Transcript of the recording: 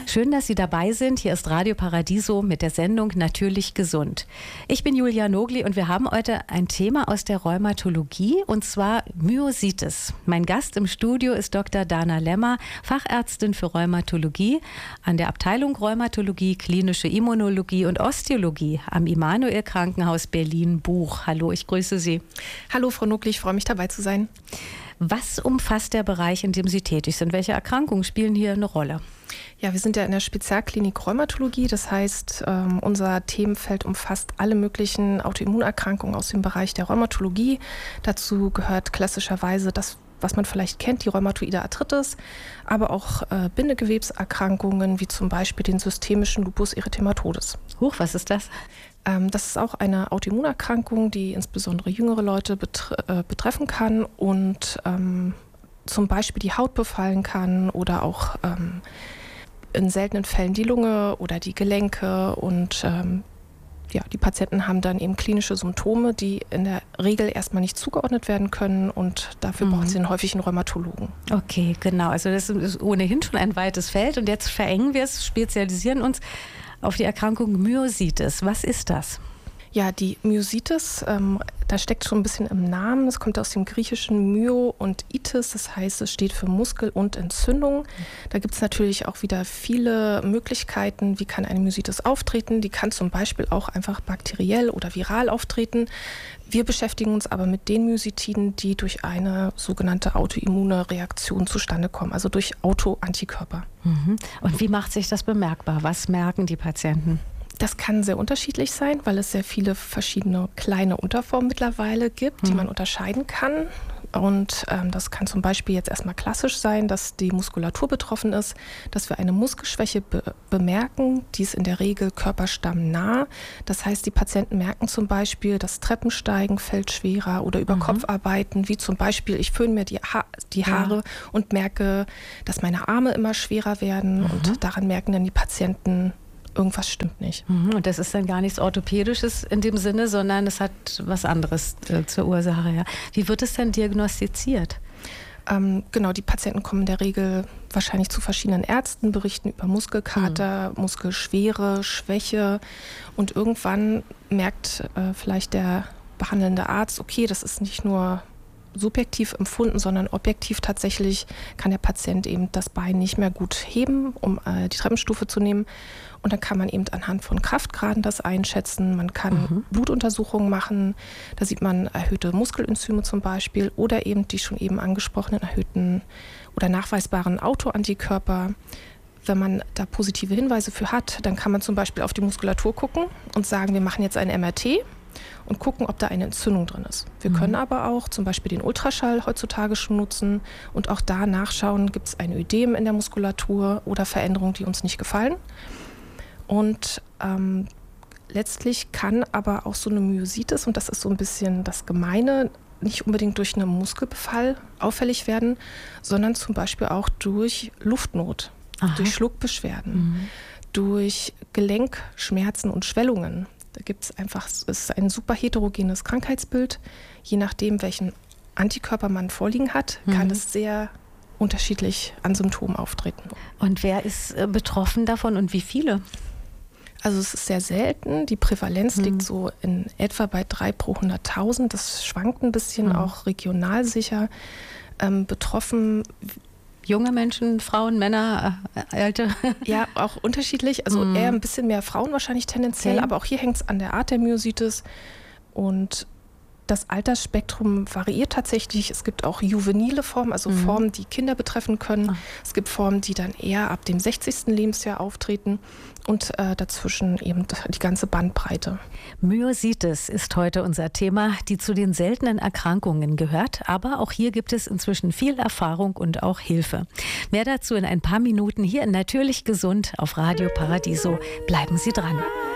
Schön, dass Sie dabei sind. Hier ist Radio Paradiso mit der Sendung Natürlich gesund. Ich bin Julia Nogli und wir haben heute ein Thema aus der Rheumatologie und zwar Myositis. Mein Gast im Studio ist Dr. Dana Lemmer, Fachärztin für Rheumatologie an der Abteilung Rheumatologie, klinische Immunologie und Osteologie am Immanuel Krankenhaus Berlin-Buch. Hallo, ich grüße Sie. Hallo Frau Nogli, ich freue mich dabei zu sein. Was umfasst der Bereich, in dem Sie tätig sind? Welche Erkrankungen spielen hier eine Rolle? Ja, wir sind ja in der Spezialklinik Rheumatologie. Das heißt, unser Themenfeld umfasst alle möglichen Autoimmunerkrankungen aus dem Bereich der Rheumatologie. Dazu gehört klassischerweise das, was man vielleicht kennt, die rheumatoide Arthritis, aber auch Bindegewebserkrankungen wie zum Beispiel den systemischen Lupus erythematodes. Huch, was ist das? Das ist auch eine Autoimmunerkrankung, die insbesondere jüngere Leute betreffen kann und zum Beispiel die Haut befallen kann oder auch in seltenen Fällen die Lunge oder die Gelenke. Und die Patienten haben dann eben klinische Symptome, die in der Regel erstmal nicht zugeordnet werden können und dafür brauchen sie dann häufig einen Rheumatologen. Okay, genau. Also das ist ohnehin schon ein weites Feld und jetzt verengen wir es, spezialisieren uns auf die Erkrankung Myositis. Was ist das? Ja, die Myositis, da steckt schon ein bisschen im Namen. Es kommt aus dem griechischen Myo und Itis, das heißt, es steht für Muskel und Entzündung. Da gibt es natürlich auch wieder viele Möglichkeiten, wie kann eine Myositis auftreten. Die kann zum Beispiel auch einfach bakteriell oder viral auftreten. Wir beschäftigen uns aber mit den Myositiden, die durch eine sogenannte autoimmune Reaktion zustande kommen, also durch Autoantikörper. Und wie macht sich das bemerkbar? Was merken die Patienten? Das kann sehr unterschiedlich sein, weil es sehr viele verschiedene kleine Unterformen mittlerweile gibt, die man unterscheiden kann. Und das kann zum Beispiel jetzt erstmal klassisch sein, dass die Muskulatur betroffen ist, dass wir eine Muskelschwäche bemerken. Die ist in der Regel körperstammnah. Das heißt, die Patienten merken zum Beispiel, dass Treppensteigen fällt schwerer oder über Kopfarbeiten, wie zum Beispiel, ich föhne mir die Haare und merke, dass meine Arme immer schwerer werden. Und daran merken dann die Patienten, irgendwas stimmt nicht. Und das ist dann gar nichts Orthopädisches in dem Sinne, sondern es hat was anderes zur Ursache. Ja. Wie wird es denn diagnostiziert? Genau, die Patienten kommen in der Regel wahrscheinlich zu verschiedenen Ärzten, berichten über Muskelkater, Muskelschwere, Schwäche und irgendwann merkt vielleicht der behandelnde Arzt, okay, das ist nicht nur subjektiv empfunden, sondern objektiv tatsächlich kann der Patient eben das Bein nicht mehr gut heben, um die Treppenstufe zu nehmen. Und dann kann man eben anhand von Kraftgraden das einschätzen. Man kann Blutuntersuchungen machen. Da sieht man erhöhte Muskelenzyme zum Beispiel oder eben die schon eben angesprochenen erhöhten oder nachweisbaren Autoantikörper. Wenn man da positive Hinweise für hat, dann kann man zum Beispiel auf die Muskulatur gucken und sagen, wir machen jetzt ein MRT und gucken, ob da eine Entzündung drin ist. Wir können aber auch zum Beispiel den Ultraschall heutzutage schon nutzen und auch da nachschauen, gibt es ein Ödem in der Muskulatur oder Veränderungen, die uns nicht gefallen. Und letztlich kann aber auch so eine Myositis, und das ist so ein bisschen das Gemeine, nicht unbedingt durch einen Muskelbefall auffällig werden, sondern zum Beispiel auch durch Luftnot, durch Schluckbeschwerden, durch Gelenkschmerzen und Schwellungen. Da gibt es einfach, es ist ein super heterogenes Krankheitsbild. Je nachdem, welchen Antikörper man vorliegen hat, kann es sehr unterschiedlich an Symptomen auftreten. Und wer ist betroffen davon und wie viele? Also es ist sehr selten. Die Prävalenz liegt so in etwa bei 3 pro 100.000. Das schwankt ein bisschen, auch regional sicher. Betroffen junge Menschen, Frauen, Männer, Alte? Ja, auch unterschiedlich. Also eher ein bisschen mehr Frauen wahrscheinlich tendenziell, aber auch hier hängt es an der Art der Myositis. Und das Altersspektrum variiert tatsächlich. Es gibt auch juvenile Formen, also Formen, die Kinder betreffen können. Es gibt Formen, die dann eher ab dem 60. Lebensjahr auftreten und dazwischen eben die ganze Bandbreite. Myositis ist heute unser Thema, die zu den seltenen Erkrankungen gehört. Aber auch hier gibt es inzwischen viel Erfahrung und auch Hilfe. Mehr dazu in ein paar Minuten hier in Natürlich gesund auf Radio Paradiso. Bleiben Sie dran.